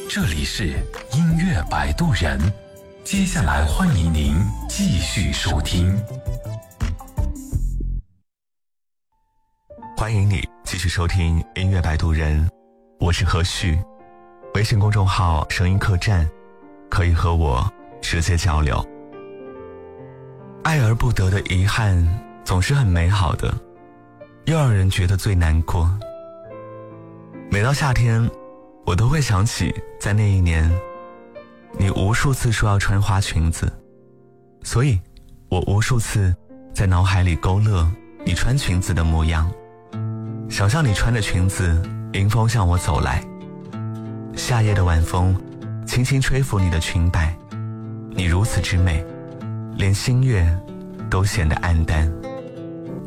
这里是音乐摆渡人，接下来欢迎您继续收听。 欢迎你继续收听音乐摆渡人，我是何旭。微信公众号声音客栈，可以和我直接交流。爱而不得的遗憾总是很美好的，又让人觉得最难过。每到夏天，我都会想起在那一年你无数次说要穿花裙子，所以我无数次在脑海里勾勒你穿裙子的模样，想象你穿着裙子迎风向我走来，夏夜的晚风轻轻吹拂你的裙摆，你如此之美，连星月都显得黯淡。